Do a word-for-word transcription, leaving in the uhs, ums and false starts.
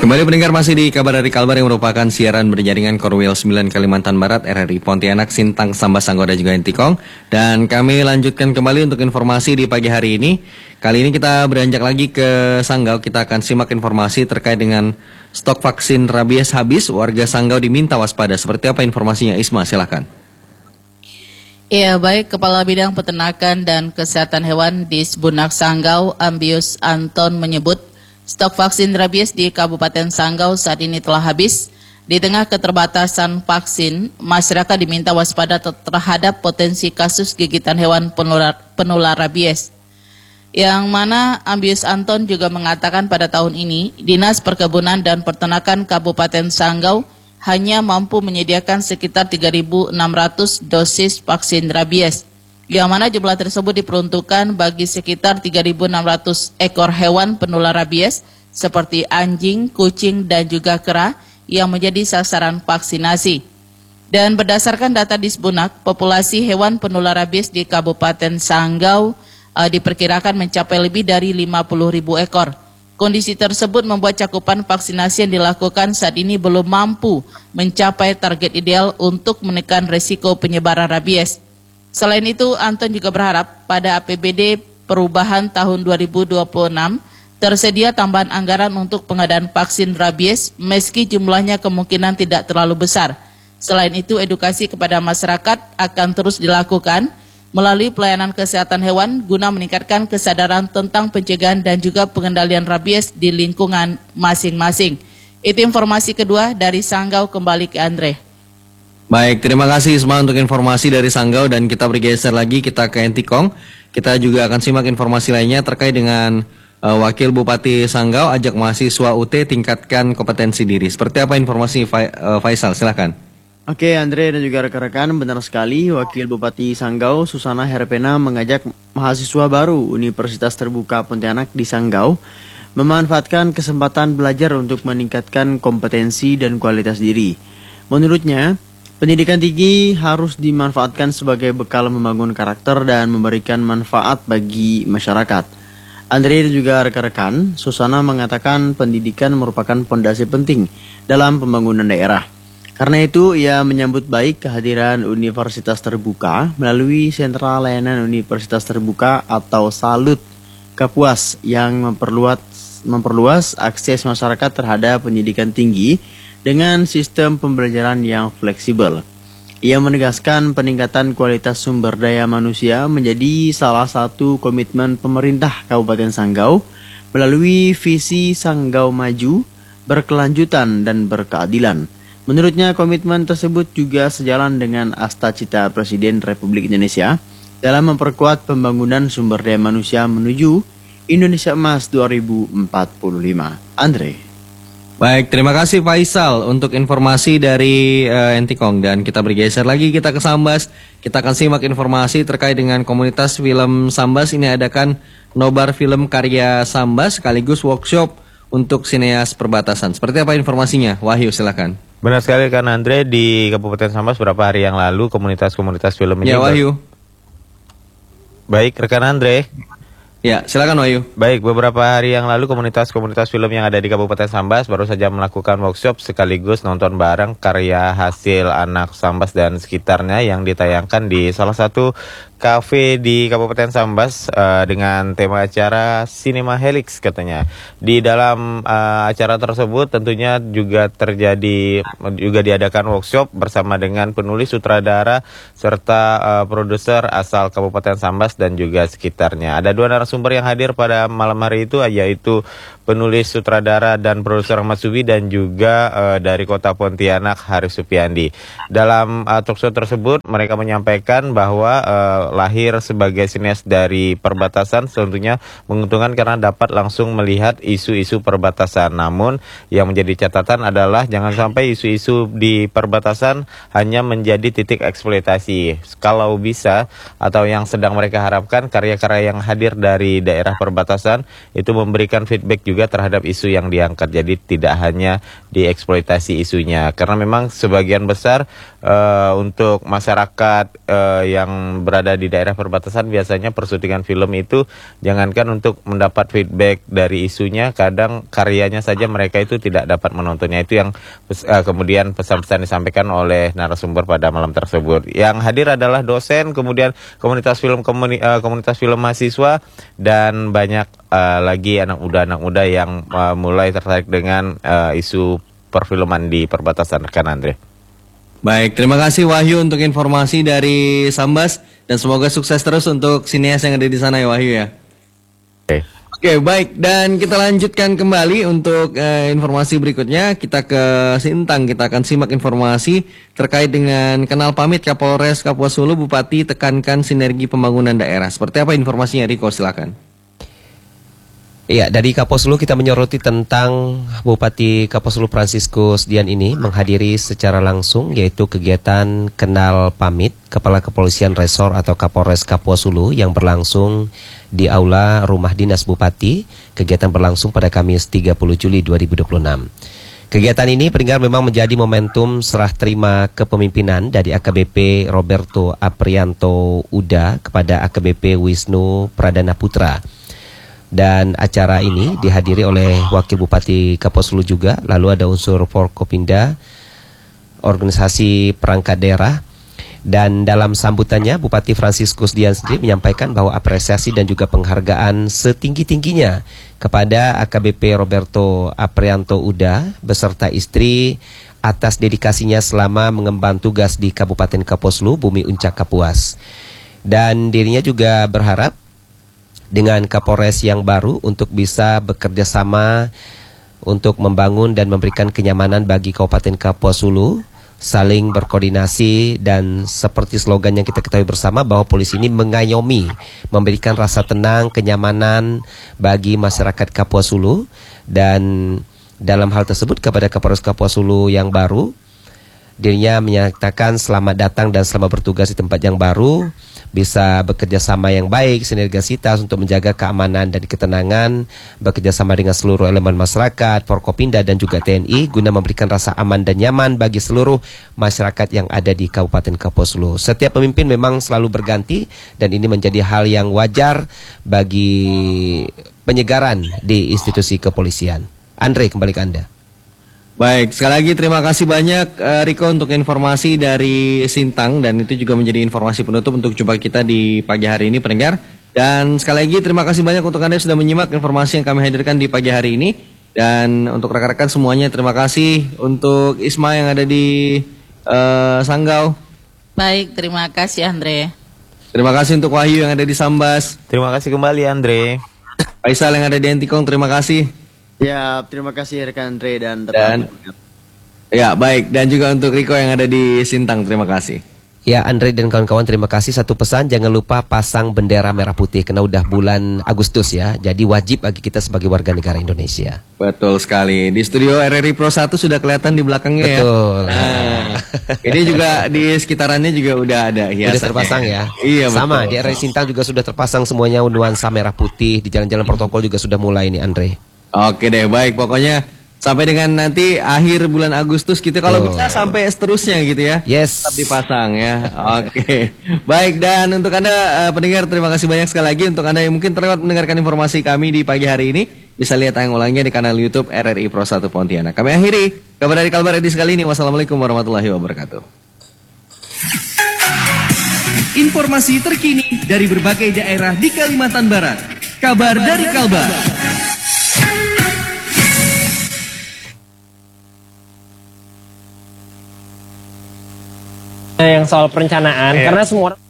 Kembali pendengar masih di Kabar dari Kalbar yang merupakan siaran berjaringan Korwil sembilan Kalimantan Barat, R R I Pontianak, Sintang, Sambas, Sanggau dan juga Entikong. Dan kami lanjutkan kembali untuk informasi di pagi hari ini. Kali ini kita beranjak lagi ke Sanggau. Kita akan simak informasi terkait dengan stok vaksin rabies habis. Warga Sanggau diminta waspada. Seperti apa informasinya, Isma? Silakan. Ya, baik, Kepala Bidang Peternakan dan Kesehatan Hewan di Sbunak Sanggau, Ambius Anton menyebut stok vaksin rabies di Kabupaten Sanggau saat ini telah habis. Di tengah keterbatasan vaksin, masyarakat diminta waspada terhadap potensi kasus gigitan hewan penular, penular rabies. Yang mana Ambius Anton juga mengatakan pada tahun ini, Dinas Perkebunan dan Peternakan Kabupaten Sanggau hanya mampu menyediakan sekitar tiga ribu enam ratus dosis vaksin rabies, yang mana jumlah tersebut diperuntukkan bagi sekitar tiga ribu enam ratus ekor hewan penular rabies seperti anjing, kucing, dan juga kera yang menjadi sasaran vaksinasi. Dan berdasarkan data di Sbunak, populasi hewan penular rabies di Kabupaten Sanggau uh, diperkirakan mencapai lebih dari lima puluh ribu ekor. Kondisi tersebut membuat cakupan vaksinasi yang dilakukan saat ini belum mampu mencapai target ideal untuk menekan risiko penyebaran rabies. Selain itu, Anton juga berharap pada A P B D perubahan tahun dua ribu dua puluh enam tersedia tambahan anggaran untuk pengadaan vaksin rabies meski jumlahnya kemungkinan tidak terlalu besar. Selain itu, edukasi kepada masyarakat akan terus dilakukan melalui pelayanan kesehatan hewan guna meningkatkan kesadaran tentang pencegahan dan juga pengendalian rabies di lingkungan masing-masing. Itu informasi kedua dari Sanggau, kembali ke Andre. Baik, terima kasih Isma untuk informasi dari Sanggau, dan kita bergeser lagi, kita ke Entikong. Kita juga akan simak informasi lainnya terkait dengan uh, Wakil Bupati Sanggau ajak mahasiswa U T tingkatkan kompetensi diri. Seperti apa informasi Fai, uh, Faisal, silakan. Oke, Andre dan juga rekan-rekan, benar sekali Wakil Bupati Sanggau Susana Herpena mengajak mahasiswa baru Universitas Terbuka Pontianak di Sanggau memanfaatkan kesempatan belajar untuk meningkatkan kompetensi dan kualitas diri. Menurutnya, pendidikan tinggi harus dimanfaatkan sebagai bekal membangun karakter dan memberikan manfaat bagi masyarakat. Andre dan juga rekan-rekan, Susana mengatakan pendidikan merupakan fondasi penting dalam pembangunan daerah. Karena itu, ia menyambut baik kehadiran Universitas Terbuka melalui Sentra Layanan Universitas Terbuka atau Salut Kapuas yang memperluas, memperluas akses masyarakat terhadap pendidikan tinggi dengan sistem pembelajaran yang fleksibel. Ia menegaskan peningkatan kualitas sumber daya manusia menjadi salah satu komitmen pemerintah Kabupaten Sanggau melalui visi Sanggau Maju, berkelanjutan dan berkeadilan. Menurutnya, komitmen tersebut juga sejalan dengan asta-cita Presiden Republik Indonesia dalam memperkuat pembangunan sumber daya manusia menuju Indonesia Emas dua ribu empat puluh lima. Andre. Baik, terima kasih Faisal untuk informasi dari uh, Entikong, dan kita bergeser lagi, kita ke Sambas. Kita akan simak informasi terkait dengan komunitas film Sambas. Ini adakan nobar film karya Sambas sekaligus workshop untuk sineas perbatasan. Seperti apa informasinya? Wahyu, silakan. Benar sekali kan Andre, di Kabupaten Sambas beberapa hari yang lalu komunitas-komunitas film ini. Ya, Wahyu. Baik, rekan Andre. Ya, silakan Wahyu. Baik, beberapa hari yang lalu komunitas-komunitas film yang ada di Kabupaten Sambas baru saja melakukan workshop sekaligus nonton bareng karya hasil anak Sambas dan sekitarnya yang ditayangkan di salah satu kafe di Kabupaten Sambas uh, dengan tema acara Cinema Helix katanya. Di dalam uh, acara tersebut tentunya juga terjadi juga diadakan workshop bersama dengan penulis, sutradara serta uh, produser asal Kabupaten Sambas dan juga sekitarnya. Ada dua narasumber yang hadir pada malam hari itu, yaitu penulis, sutradara dan produser Ahmad Subi dan juga uh, dari Kota Pontianak Haris Supiandi. Dalam uh, talkshow tersebut mereka menyampaikan bahwa uh, lahir sebagai sineas dari perbatasan tentunya menguntungkan karena dapat langsung melihat isu-isu perbatasan. Namun yang menjadi catatan adalah jangan sampai isu-isu di perbatasan hanya menjadi titik eksploitasi. Kalau bisa atau yang sedang mereka harapkan, karya-karya yang hadir dari daerah perbatasan itu memberikan feedback juga juga terhadap isu yang diangkat. Jadi tidak hanya dieksploitasi isunya, karena memang sebagian besar uh, untuk masyarakat uh, yang berada di daerah perbatasan biasanya persyutingan film itu jangankan untuk mendapat feedback dari isunya, kadang karyanya saja mereka itu tidak dapat menontonnya. Itu yang uh, kemudian pesan-pesan disampaikan oleh narasumber pada malam tersebut. Yang hadir adalah dosen, kemudian komunitas film komuni, uh, komunitas film mahasiswa, dan banyak uh, lagi anak muda anak muda yang uh, mulai tertarik dengan uh, isu perfilman di perbatasan, rekan Andre. Baik, terima kasih Wahyu untuk informasi dari Sambas, dan semoga sukses terus untuk sineas yang ada di sana ya Wahyu ya. Oke. Oke, baik, dan kita lanjutkan kembali untuk eh, informasi berikutnya. Kita ke Sintang, kita akan simak informasi terkait dengan kenal pamit Kapolres Kapuas Hulu, Bupati tekankan sinergi pembangunan daerah. Seperti apa informasinya, Riko, silakan. Iya, dari Kapuas Hulu kita menyoroti tentang Bupati Kapuas Hulu Fransiskus Dian ini menghadiri secara langsung yaitu kegiatan kenal pamit Kepala Kepolisian Resor atau Kapolres Kapuas Hulu yang berlangsung di Aula Rumah Dinas Bupati. Kegiatan berlangsung pada Kamis tiga puluh Juli dua ribu dua puluh enam. Kegiatan ini pendengar memang menjadi momentum serah terima kepemimpinan dari A K B P Roberto Aprianto Uda kepada A K B P Wisnu Pradana Putra. Dan acara ini dihadiri oleh Wakil Bupati Kapuas Hulu juga, lalu ada unsur Forkopimda, organisasi perangkat daerah. Dan dalam sambutannya Bupati Fransiskus Dian sendiri menyampaikan bahwa apresiasi dan juga penghargaan setinggi-tingginya kepada A K B P Roberto Aprianto Uda beserta istri atas dedikasinya selama mengemban tugas di Kabupaten Kapuas Hulu, Bumi Uncak Kapuas. Dan dirinya juga berharap dengan Kapolres yang baru untuk bisa bekerja sama untuk membangun dan memberikan kenyamanan bagi Kabupaten Kapuas Hulu, saling berkoordinasi, dan seperti slogan yang kita ketahui bersama bahwa polisi ini mengayomi, memberikan rasa tenang, kenyamanan bagi masyarakat Kapuas Hulu. Dan dalam hal tersebut kepada Kapolres Kapuas Hulu yang baru, dirinya menyatakan selamat datang dan selamat bertugas di tempat yang baru, bisa bekerja sama yang baik, sinergisitas untuk menjaga keamanan dan ketenangan, bekerja sama dengan seluruh elemen masyarakat, Forkopimda dan juga T N I guna memberikan rasa aman dan nyaman bagi seluruh masyarakat yang ada di Kabupaten Kapuas Hulu. Setiap pemimpin memang selalu berganti dan ini menjadi hal yang wajar bagi penyegaran di institusi kepolisian. Andre, kembali ke Anda. Baik, sekali lagi terima kasih banyak uh, Riko untuk informasi dari Sintang, dan itu juga menjadi informasi penutup untuk jumpa kita di pagi hari ini pendengar. Dan sekali lagi terima kasih banyak untuk Anda yang sudah menyimak informasi yang kami hadirkan di pagi hari ini. Dan untuk rekan-rekan semuanya terima kasih, untuk Isma yang ada di uh, Sanggau. Baik, terima kasih Andre. Terima kasih untuk Wahyu yang ada di Sambas. Terima kasih kembali Andre. Faisal yang ada di Entikong, terima kasih. Ya, terima kasih rekan Andre dan Dan ya, baik, dan juga untuk Riko yang ada di Sintang, terima kasih. Ya, Andre dan kawan-kawan, terima kasih. Satu pesan, jangan lupa pasang bendera merah putih karena udah bulan Agustus ya. Jadi wajib bagi kita sebagai warga negara Indonesia. Betul sekali. Di studio R R I Pro satu sudah kelihatan di belakangnya. Betul. Ya. Nah, ini juga di sekitarannya juga udah ada hiasannya. Sudah terpasang ya. Iya, sama betul. di R R I Sintang juga sudah terpasang semuanya nuansa merah putih. Di jalan-jalan protokol juga sudah mulai nih, Andre. Oke deh, baik, pokoknya sampai dengan nanti akhir bulan Agustus gitu, kalau oh. bisa sampai seterusnya gitu ya. Yes. Tetap dipasang ya. Oke. Baik, dan untuk Anda uh, pendengar, terima kasih banyak sekali lagi. Untuk Anda yang mungkin terlewat mendengarkan informasi kami di pagi hari ini, bisa lihat tayang ulangnya di kanal YouTube R R I Pro satu Pontianak. Kami akhiri kabar dari Kalbar edisi kali ini. Wassalamualaikum warahmatullahi wabarakatuh. Informasi terkini dari berbagai daerah di Kalimantan Barat. Kabar dari Kalbar. Yang soal perencanaan, ya. Karena semua orang